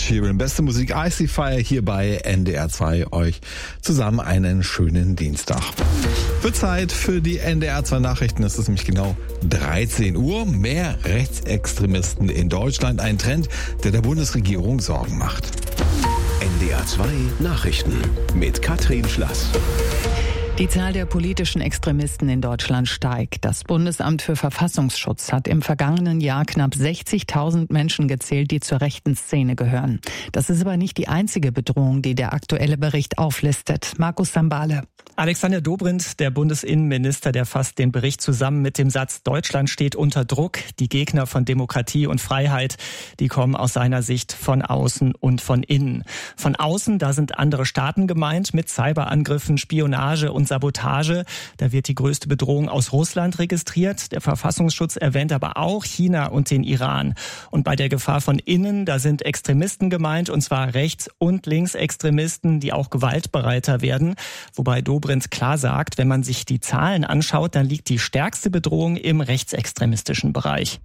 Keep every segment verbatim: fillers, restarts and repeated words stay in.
Sheeran. Beste Musik, Icy Fire hier bei N D R zwei. Euch zusammen einen schönen Dienstag. Wird Zeit für die N D R zwei Nachrichten. Es ist nämlich genau dreizehn Uhr. Mehr Rechtsextremisten in Deutschland. Ein Trend, der der Bundesregierung Sorgen macht. N D R zwei Nachrichten mit Katrin Schlass. Die Zahl der politischen Extremisten in Deutschland steigt. Das Bundesamt für Verfassungsschutz hat im vergangenen Jahr knapp sechzigtausend Menschen gezählt, die zur rechten Szene gehören. Das ist aber nicht die einzige Bedrohung, die der aktuelle Bericht auflistet. Markus Sambale. Alexander Dobrindt, der Bundesinnenminister, der fasst den Bericht zusammen mit dem Satz: Deutschland steht unter Druck. Die Gegner von Demokratie und Freiheit, die kommen aus seiner Sicht von außen und von innen. Von außen, da sind andere Staaten gemeint mit Cyberangriffen, Spionage und Sabotage. Da wird die größte Bedrohung aus Russland registriert. Der Verfassungsschutz erwähnt aber auch China und den Iran. Und bei der Gefahr von innen, da sind Extremisten gemeint, und zwar Rechts- und Linksextremisten, die auch gewaltbereiter werden. Wobei Dobrindt klar sagt, wenn man sich die Zahlen anschaut, dann liegt die stärkste Bedrohung im rechtsextremistischen Bereich.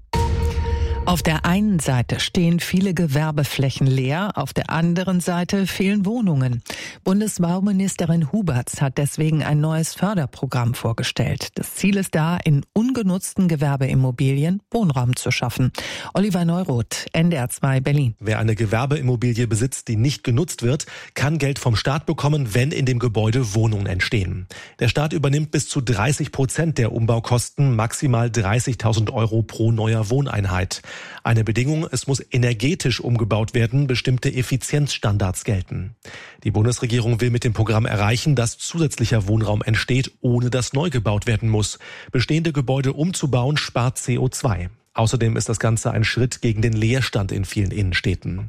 Auf der einen Seite stehen viele Gewerbeflächen leer, auf der anderen Seite fehlen Wohnungen. Bundesbauministerin Huberts hat deswegen ein neues Förderprogramm vorgestellt. Das Ziel ist da, in ungenutzten Gewerbeimmobilien Wohnraum zu schaffen. Oliver Neuroth, N D R zwei Berlin. Wer eine Gewerbeimmobilie besitzt, die nicht genutzt wird, kann Geld vom Staat bekommen, wenn in dem Gebäude Wohnungen entstehen. Der Staat übernimmt bis zu dreißig Prozent der Umbaukosten, maximal dreißigtausend Euro pro neuer Wohneinheit. Eine Bedingung, es muss energetisch umgebaut werden, bestimmte Effizienzstandards gelten. Die Bundesregierung will mit dem Programm erreichen, dass zusätzlicher Wohnraum entsteht, ohne dass neu gebaut werden muss. Bestehende Gebäude umzubauen spart C O zwei. Außerdem ist das Ganze ein Schritt gegen den Leerstand in vielen Innenstädten.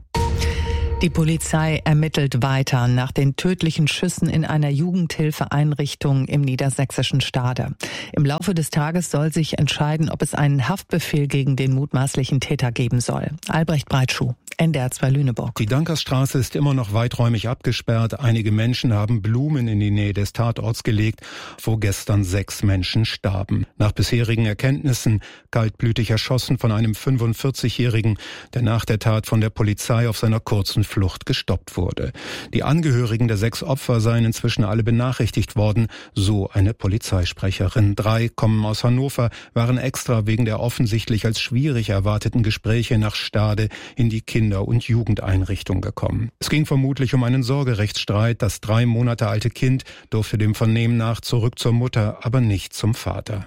Die Polizei ermittelt weiter nach den tödlichen Schüssen in einer Jugendhilfeeinrichtung im niedersächsischen Stade. Im Laufe des Tages soll sich entscheiden, ob es einen Haftbefehl gegen den mutmaßlichen Täter geben soll. Albrecht Breitschuh, N D R zwei Lüneburg. Die Dankersstraße ist immer noch weiträumig abgesperrt. Einige Menschen haben Blumen in die Nähe des Tatorts gelegt, wo gestern sechs Menschen starben. Nach bisherigen Erkenntnissen kaltblütig erschossen von einem fünfundvierzigjährigen, der nach der Tat von der Polizei auf seiner kurzen Flucht gestoppt wurde. Die Angehörigen der sechs Opfer seien inzwischen alle benachrichtigt worden, so eine Polizeisprecherin. Drei kommen aus Hannover, waren extra wegen der offensichtlich als schwierig erwarteten Gespräche nach Stade in die Kinder- und Jugendeinrichtung gekommen. Es ging vermutlich um einen Sorgerechtsstreit. Das drei Monate alte Kind durfte dem Vernehmen nach zurück zur Mutter, aber nicht zum Vater.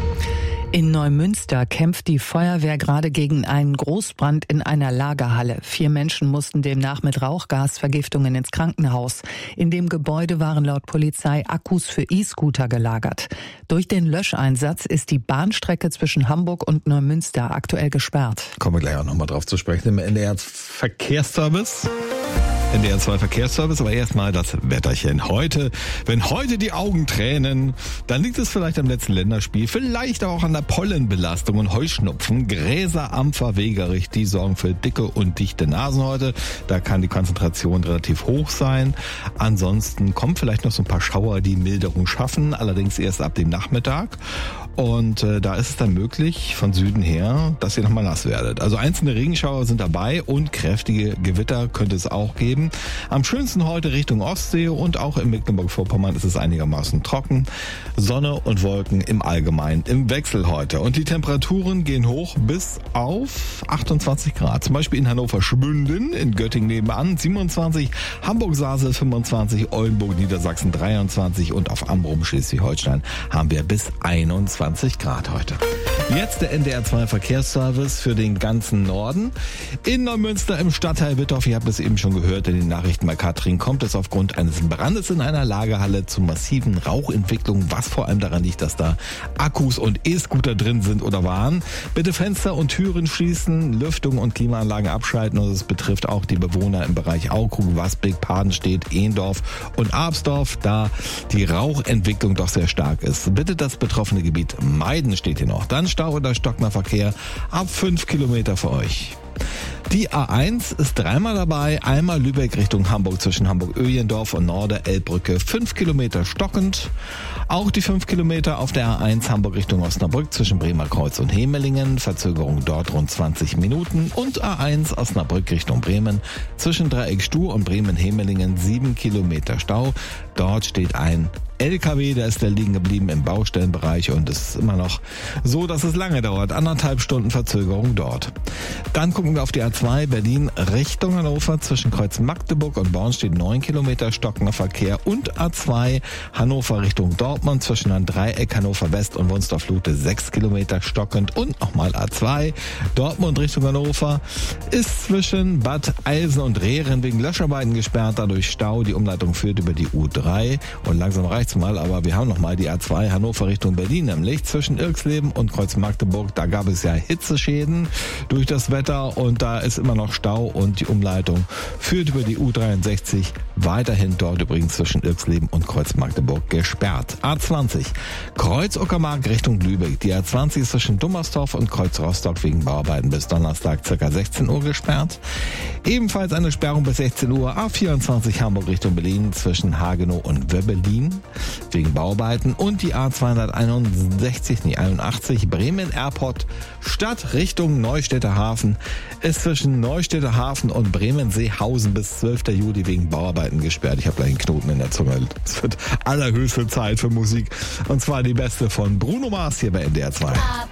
In Neumünster kämpft die Feuerwehr gerade gegen einen Großbrand in einer Lagerhalle. Vier Menschen mussten demnach mit Rauchgasvergiftungen ins Krankenhaus. In dem Gebäude waren laut Polizei Akkus für E-Scooter gelagert. Durch den Löscheinsatz ist die Bahnstrecke zwischen Hamburg und Neumünster aktuell gesperrt. Kommen wir gleich auch nochmal drauf zu sprechen im N D R Verkehrsservice. N D R zwei Verkehrsservice, aber erstmal das Wetterchen. Heute, wenn heute die Augen tränen, dann liegt es vielleicht am letzten Länderspiel, vielleicht auch an der Pollenbelastung und Heuschnupfen. Gräser, Ampfer, Wegerich, die sorgen für dicke und dichte Nasen heute. Da kann die Konzentration relativ hoch sein. Ansonsten kommen vielleicht noch so ein paar Schauer, die Milderung schaffen, allerdings erst ab dem Nachmittag. Und äh, da ist es dann möglich, von Süden her, dass ihr nochmal nass werdet. Also einzelne Regenschauer sind dabei und kräftige Gewitter könnte es auch geben. Am schönsten heute Richtung Ostsee und auch in Mecklenburg-Vorpommern ist es einigermaßen trocken. Sonne und Wolken im Allgemeinen im Wechsel heute. Und die Temperaturen gehen hoch bis auf achtundzwanzig Grad. Zum Beispiel in Hannover-Schmünden, in Göttingen nebenan siebenundzwanzig, Hamburg-Sasel fünfundzwanzig, Oldenburg, Niedersachsen dreiundzwanzig und auf Amrum, Schleswig-Holstein haben wir bis einundzwanzig Grad heute. Jetzt der N D R zwei Verkehrsservice für den ganzen Norden. In Neumünster im Stadtteil Wittorf, ihr habt es eben schon gehört in den Nachrichten bei Katrin, kommt es aufgrund eines Brandes in einer Lagerhalle zu massiven Rauchentwicklungen, was vor allem daran liegt, dass da Akkus und E-Scooter drin sind oder waren. Bitte Fenster und Türen schließen, Lüftung und Klimaanlagen abschalten, und es betrifft auch die Bewohner im Bereich Aukrug, Wasbeck, Padenstedt, Ehndorf und Absdorf, da die Rauchentwicklung doch sehr stark ist. Bitte das betroffene Gebiet meiden, steht hier noch. Dann Stau oder stockender Verkehr ab fünf Kilometer für euch. Die A eins ist dreimal dabei, einmal Lübeck Richtung Hamburg zwischen Hamburg-Öhlendorf und Norde-Elbbrücke, fünf Kilometer stockend. Auch die fünf Kilometer auf der A eins Hamburg Richtung Osnabrück zwischen Bremer Kreuz und Hemelingen, Verzögerung dort rund zwanzig Minuten. Und A eins Osnabrück Richtung Bremen zwischen Dreieck Stuhr und Bremen-Hemelingen, sieben Kilometer Stau. Dort steht ein L K W, der ist da liegen geblieben im Baustellenbereich und es ist immer noch so, dass es lange dauert. Anderthalb Stunden Verzögerung dort. Dann gucken wir auf die A zwei Berlin Richtung Hannover. Zwischen Kreuz Magdeburg und Born steht neun Kilometer stockender Verkehr. Und A zwei Hannover Richtung Dortmund zwischen einem Dreieck Hannover West und Wunstorf-Lute sechs Kilometer stockend. Und nochmal A zwei Dortmund Richtung Hannover ist zwischen Bad Eilsen und Rehren wegen Löscharbeiten gesperrt. Dadurch Stau. Die Umleitung führt über die U drei und langsam reicht mal, aber wir haben noch mal die A zwei Hannover Richtung Berlin, nämlich zwischen Irxleben und Kreuz Magdeburg. Da gab es ja Hitzeschäden durch das Wetter und da ist immer noch Stau und die Umleitung führt über die U dreiundsechzig weiterhin dort übrigens zwischen Irxleben und Kreuz Magdeburg gesperrt. A zwanzig Kreuz Uckermark Richtung Lübeck. Die A zwanzig ist zwischen Dummersdorf und Kreuz Rostock wegen Bauarbeiten bis Donnerstag ca. sechzehn Uhr gesperrt. Ebenfalls eine Sperrung bis sechzehn Uhr. A vierundzwanzig Hamburg Richtung Berlin zwischen Hagenow und Wöbbelin wegen Bauarbeiten und die A zweihunderteinundsechzig, nee, einundachtzig Bremen Airport Stadt Richtung Neustädter Hafen ist zwischen Neustädter Hafen und Bremen-Seehausen bis zwölften Juli wegen Bauarbeiten gesperrt. Ich habe gleich einen Knoten in der Zunge. Es wird allerhöchste Zeit für Musik und zwar die beste von Bruno Mars hier bei N D R zwei.